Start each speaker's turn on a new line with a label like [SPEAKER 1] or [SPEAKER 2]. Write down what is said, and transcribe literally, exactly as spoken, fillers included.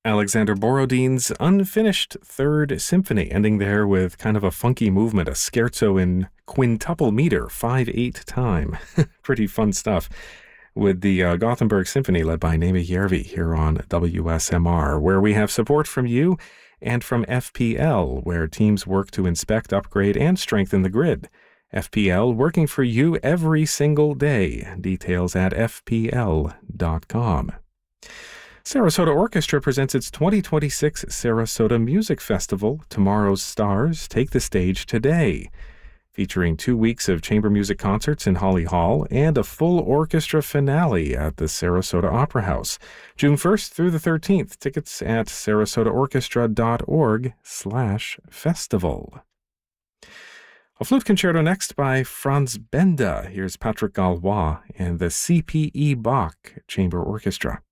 [SPEAKER 1] Alexander Borodin's unfinished Third Symphony, ending there with kind of a funky movement, a scherzo in quintuple meter, five eight time. Pretty fun stuff. With the uh, Gothenburg Symphony led by Nemi Järvi here on W S M R, where we have support from you and from F P L, where teams work to inspect, upgrade, and strengthen the grid. F P L working for you every single day. Details at f p l dot com. Sarasota Orchestra presents its twenty twenty-six Sarasota Music Festival. Tomorrow's stars take the stage today, featuring two weeks of chamber music concerts in Holly Hall and a full orchestra finale at the Sarasota Opera House, June first through the thirteenth. Tickets at sarasotaorchestra.org slash festival. A flute concerto next by Franz Benda. Here's Patrick Galois and the C P E Bach Chamber Orchestra.